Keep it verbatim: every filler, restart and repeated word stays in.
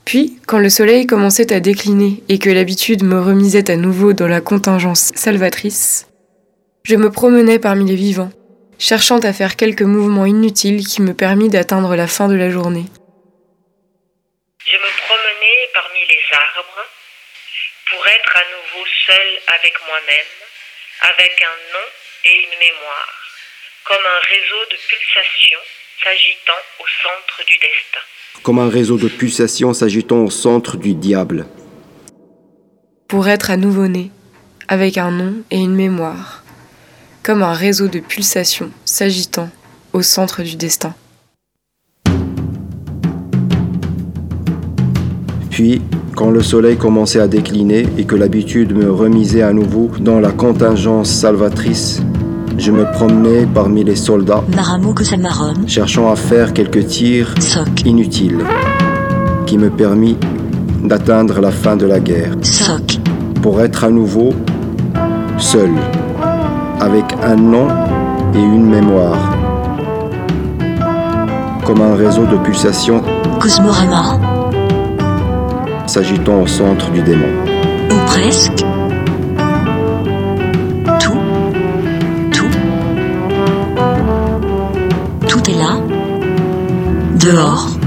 Puis, quand le soleil commençait à décliner et que l'habitude me remisait à nouveau dans la contingence salvatrice, je me promenais parmi les vivants, cherchant à faire quelques mouvements inutiles qui me permit d'atteindre la fin de la journée. Je me promenais parmi les arbres pour être à nouveau seul avec moi-même, avec un nom et une mémoire, comme un réseau de pulsations s'agitant au centre du destin. Comme un réseau de pulsations s'agitant au centre du diable. Pour être à nouveau né, avec un nom et une mémoire, comme un réseau de pulsations s'agitant au centre du destin. Puis, quand le soleil commençait à décliner et que l'habitude me remisait à nouveau dans la contingence salvatrice, je me promenais parmi les soldats, cherchant à faire quelques tirs inutiles, qui me permit d'atteindre la fin de la guerre, pour être à nouveau seul, avec un nom et une mémoire, comme un réseau de pulsations s'agitant au centre du démon. Ou presque. Tout. Tout. Tout est là. Dehors.